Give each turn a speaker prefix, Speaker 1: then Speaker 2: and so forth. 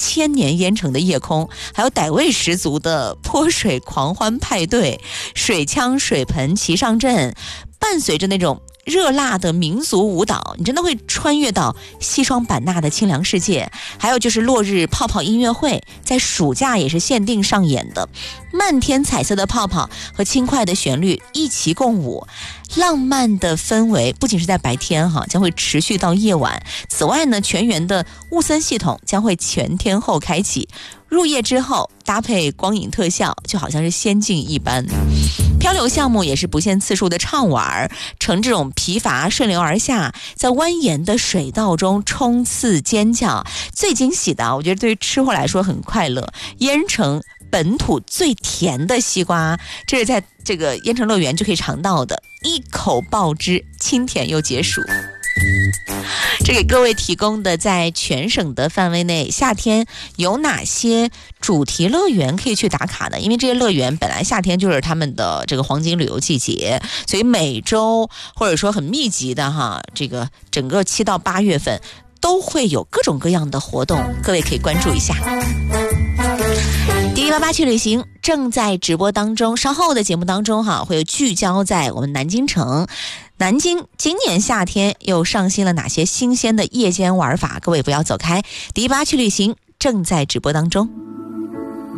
Speaker 1: 千年烟城的夜空，还有傣味十足的泼水狂欢派对，水枪水盆齐上阵，伴随着那种热辣的民族舞蹈，你真的会穿越到西双版纳的清凉世界。还有就是落日泡泡音乐会，在暑假也是限定上演的，漫天彩色的泡泡和轻快的旋律一起共舞，浪漫的氛围不仅是在白天将会持续到夜晚。此外呢，全员的雾森系统将会全天候开启，入夜之后搭配光影特效，就好像是仙境一般。漂流项目也是不限次数的畅玩，乘这种皮筏顺流而下，在蜿蜒的水道中冲刺尖叫。最惊喜的，我觉得对于吃货来说很快乐，烟城本土最甜的西瓜，这是在这个烟城乐园就可以尝到的，一口爆汁，清甜又解暑。这给各位提供的在全省的范围内，夏天有哪些主题乐园可以去打卡呢？因为这些乐园本来夏天就是他们的这个黄金旅游季节，所以每周或者说很密集的这个整个7到8月份都会有各种各样的活动，各位可以关注一下。迪丽88去旅行正在直播当中，稍后的节目当中会有聚焦在我们南京城。南京今年夏天又上新了哪些新鲜的夜间玩法？各位不要走开，迪丽88去旅行正在直播当中。